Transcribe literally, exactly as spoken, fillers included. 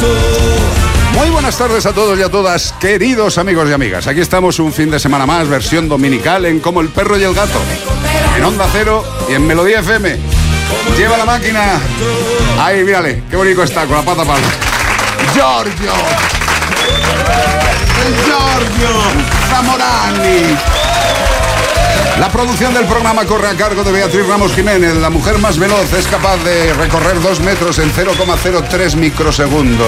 Muy buenas tardes a todos y a todas, queridos amigos y amigas. Aquí estamos un fin de semana más, versión dominical en Como el Perro y el Gato, en Onda Cero y en Melodía F M. Lleva la máquina. Ahí, mírale, qué bonito está, con la pata palma. Giorgio. El Giorgio Zamorani. La producción del programa corre a cargo de Beatriz Ramos Jiménez. La mujer más veloz es capaz de recorrer dos metros en cero coma cero tres microsegundos.